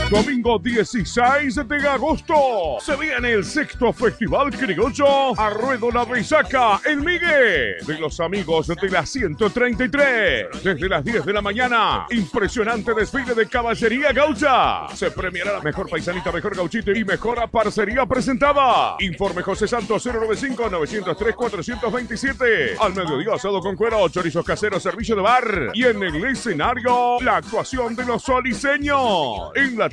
Domingo 16 de agosto se viene el sexto Festival Criollo a Ruedo La Besaca, El Migue, de los amigos de la 133. Desde las 10 de la mañana, impresionante desfile de caballería gaucha. Se premiará la mejor paisanita, mejor gauchito y mejor parcería presentada. Informe José Santos 095-903-427. Al mediodía, asado con cuero, chorizos caseros, servicio de bar. Y en el escenario, la actuación de los soliseños. En la